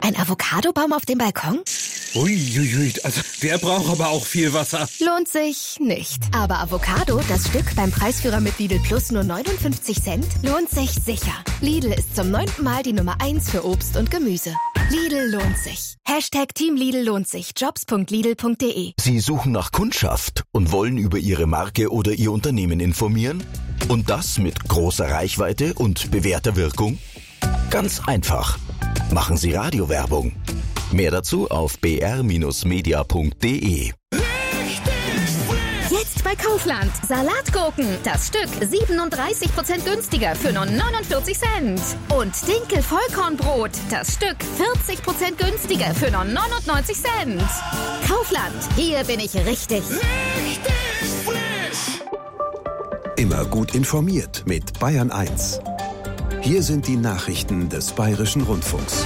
Ein Avocadobaum auf dem Balkon? Uiuiui, also der braucht aber auch viel Wasser. Lohnt sich nicht. Aber Avocado, das Stück beim Preisführer mit Lidl Plus nur 59 Cent, lohnt sich sicher. Lidl ist zum 9. Mal die Nummer 1 für Obst und Gemüse. Lidl lohnt sich. Team Lidl lohnt sich. Jobs.lidl.de. Sie suchen nach Kundschaft und wollen über Ihre Marke oder Ihr Unternehmen informieren? Und das mit großer Reichweite und bewährter Wirkung? Ganz einfach. Machen Sie Radiowerbung. Mehr dazu auf br-media.de. Jetzt bei Kaufland. Salatgurken. Das Stück 37% günstiger für nur 49 Cent. Und Dinkel-Vollkornbrot. Das Stück 40% günstiger für nur 99 Cent. Kaufland. Hier bin ich richtig. Immer gut informiert mit Bayern 1. Hier sind die Nachrichten des Bayerischen Rundfunks.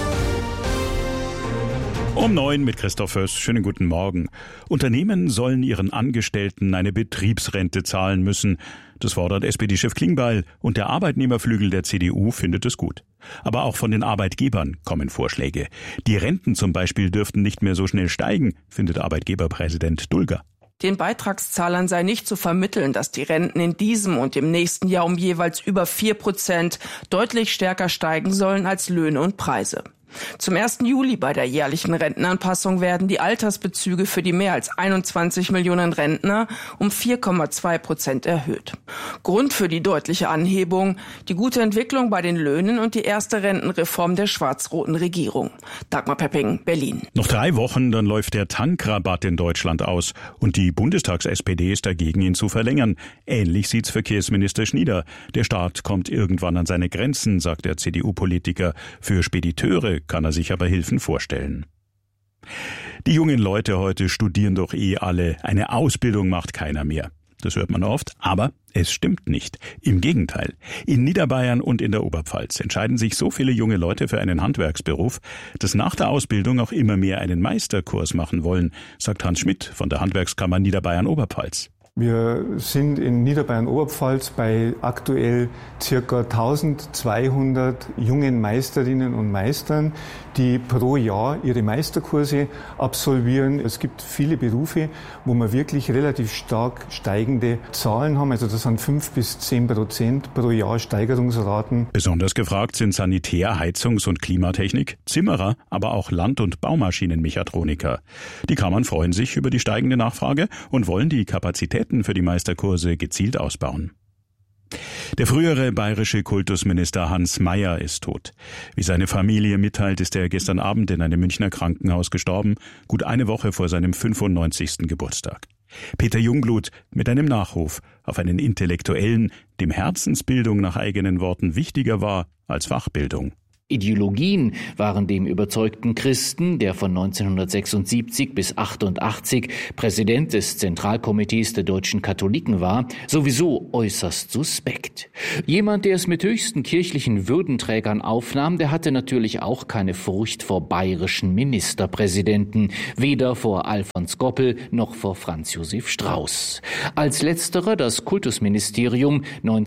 Um 9 mit Christoph Höss. Schönen guten Morgen. Unternehmen sollen ihren Angestellten eine Betriebsrente zahlen müssen. Das fordert SPD-Chef Klingbeil und der Arbeitnehmerflügel der CDU findet es gut. Aber auch von den Arbeitgebern kommen Vorschläge. Die Renten zum Beispiel dürften nicht mehr so schnell steigen, findet Arbeitgeberpräsident Dulger. Den Beitragszahlern sei nicht zu vermitteln, dass die Renten in diesem und im nächsten Jahr um jeweils über 4% deutlich stärker steigen sollen als Löhne und Preise. Zum 1. Juli bei der jährlichen Rentenanpassung werden die Altersbezüge für die mehr als 21 Millionen Rentner um 4,2% erhöht. Grund für die deutliche Anhebung: die gute Entwicklung bei den Löhnen und die erste Rentenreform der schwarz-roten Regierung. Dagmar Pepping, Berlin. Noch 3 Wochen, dann läuft der Tankrabatt in Deutschland aus. Und die Bundestags-SPD ist dagegen, ihn zu verlängern. Ähnlich sieht's Verkehrsminister Schnieder. Der Staat kommt irgendwann an seine Grenzen, sagt der CDU-Politiker. Für Spediteure kann er sich aber Hilfen vorstellen. Die jungen Leute heute studieren doch alle. Eine Ausbildung macht keiner mehr. Das hört man oft, aber es stimmt nicht. Im Gegenteil. In Niederbayern und in der Oberpfalz entscheiden sich so viele junge Leute für einen Handwerksberuf, dass nach der Ausbildung auch immer mehr einen Meisterkurs machen wollen, sagt Hans Schmidt von der Handwerkskammer Niederbayern-Oberpfalz. Wir sind in Niederbayern-Oberpfalz bei aktuell circa 1200 jungen Meisterinnen und Meistern, die pro Jahr ihre Meisterkurse absolvieren. Es gibt viele Berufe, wo wir wirklich relativ stark steigende Zahlen haben. Also das sind 5-10% pro Jahr Steigerungsraten. Besonders gefragt sind Sanitär-, Heizungs- und Klimatechnik, Zimmerer, aber auch Land- und Baumaschinenmechatroniker. Die Kammern freuen sich über die steigende Nachfrage und wollen die Kapazitäten für die Meisterkurse gezielt ausbauen. Der frühere bayerische Kultusminister Hans Mayer ist tot. Wie seine Familie mitteilt, ist er gestern Abend in einem Münchner Krankenhaus gestorben, gut eine Woche vor seinem 95. Geburtstag. Peter Jungblut mit einem Nachruf auf einen Intellektuellen, dem Herzensbildung nach eigenen Worten wichtiger war als Fachbildung. Ideologien waren dem überzeugten Christen, der von 1976 bis 88 Präsident des Zentralkomitees der deutschen Katholiken war, sowieso äußerst suspekt. Jemand, der es mit höchsten kirchlichen Würdenträgern aufnahm, der hatte natürlich auch keine Furcht vor bayerischen Ministerpräsidenten, weder vor Alfons Goppel noch vor Franz Josef Strauß. Als letzterer das Kultusministerium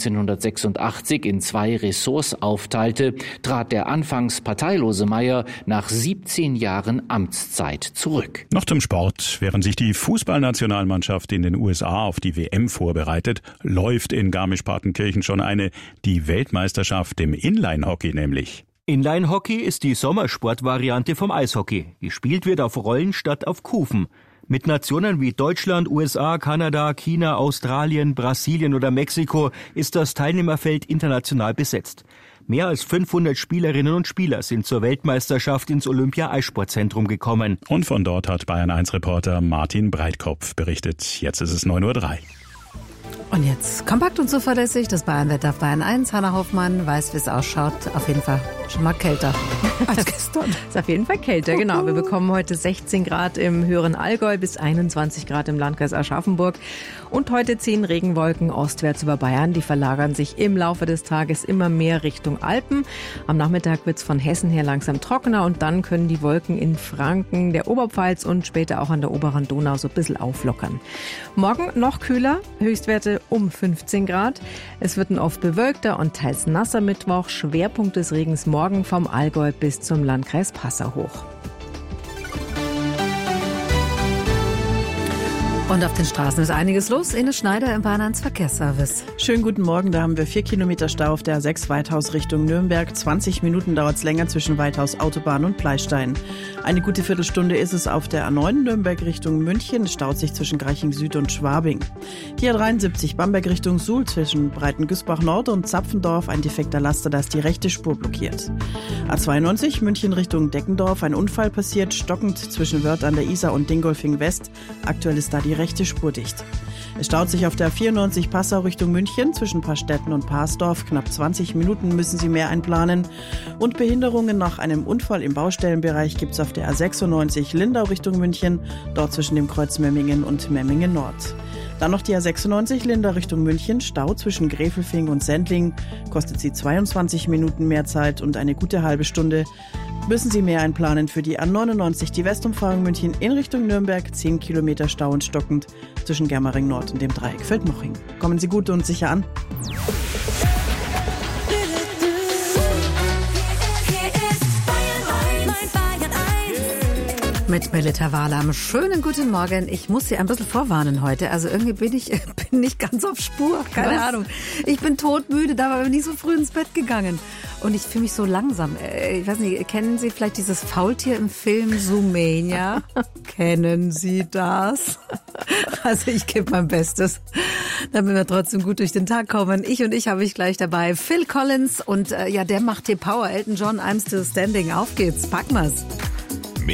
1986 in 2 Ressorts aufteilte, trat der anfangs parteilose Mayer nach 17 Jahren Amtszeit zurück. Noch zum Sport. Während sich die Fußballnationalmannschaft in den USA auf die WM vorbereitet, läuft in Garmisch-Partenkirchen schon die Weltmeisterschaft im Inline-Hockey nämlich. Inline-Hockey ist die Sommersportvariante vom Eishockey. Gespielt wird auf Rollen statt auf Kufen. Mit Nationen wie Deutschland, USA, Kanada, China, Australien, Brasilien oder Mexiko ist das Teilnehmerfeld international besetzt. Mehr als 500 Spielerinnen und Spieler sind zur Weltmeisterschaft ins Olympia-Eissportzentrum gekommen. Und von dort hat Bayern-1-Reporter Martin Breitkopf berichtet. Jetzt ist es 9:03 Uhr. Und jetzt kompakt und zuverlässig das Bayern-Wetter auf Bayern 1. Hanna Hoffmann weiß, wie es ausschaut. Auf jeden Fall schon mal kälter als gestern. Ist auf jeden Fall kälter, genau. Wir bekommen heute 16 Grad im höheren Allgäu bis 21 Grad im Landkreis Aschaffenburg. Und heute ziehen Regenwolken ostwärts über Bayern. Die verlagern sich im Laufe des Tages immer mehr Richtung Alpen. Am Nachmittag wird es von Hessen her langsam trockener und dann können die Wolken in Franken, der Oberpfalz und später auch an der oberen Donau so ein bisschen auflockern. Morgen noch kühler, Höchstwerte heute um 15 Grad. Es wird ein oft bewölkter und teils nasser Mittwoch. Schwerpunkt des Regens morgen vom Allgäu bis zum Landkreis Passau hoch. Und auf den Straßen ist einiges los. Ines Schneider im Bayern 1 Verkehrsservice. Schönen guten Morgen, da haben wir 4 Kilometer Stau auf der A6 Weithaus Richtung Nürnberg. 20 Minuten dauert es länger zwischen Weithaus Autobahn und Pleistein. Eine gute Viertelstunde ist es auf der A9 Nürnberg Richtung München. Staut sich zwischen Greiching Süd und Schwabing. Die A73 Bamberg Richtung Suhl zwischen Breitengüßbach Nord und Zapfendorf. Ein defekter Laster, da ist die rechte Spur blockiert. A92 München Richtung Deckendorf. Ein Unfall passiert, stockend zwischen Wörth an der Isar und Dingolfing West. Aktuell ist da die rechte Spur dicht. Es staut sich auf der 94 Passau Richtung München zwischen Paarstetten und Parsdorf. Knapp 20 Minuten müssen Sie mehr einplanen. Und Behinderungen nach einem Unfall im Baustellenbereich gibt es auf der A96 Lindau Richtung München, dort zwischen dem Kreuz Memmingen und Memmingen Nord. Dann noch die A96 Lindau Richtung München, Stau zwischen Gräfelfing und Sendling, kostet Sie 22 Minuten mehr Zeit und eine gute halbe Stunde. Müssen Sie mehr einplanen für die A99, die Westumfahrung München in Richtung Nürnberg, 10 Kilometer Stau und stockend zwischen Germering Nord und dem Dreieck Feldmoching. Kommen Sie gut und sicher an. Mit Melita Wahlam. Schönen guten Morgen. Ich muss Sie ein bisschen vorwarnen heute. Also irgendwie bin nicht ganz auf Spur. Keine Ahnung. Ich bin todmüde, dabei bin ich so früh ins Bett gegangen. Und ich fühle mich so langsam. Ich weiß nicht, kennen Sie vielleicht dieses Faultier im Film Zoomania? Kennen Sie das? Also ich gebe mein Bestes, damit wir trotzdem gut durch den Tag kommen. Ich habe ich gleich dabei. Phil Collins und der macht hier Power. Elton John, I'm Still Standing. Auf geht's, packen wir's.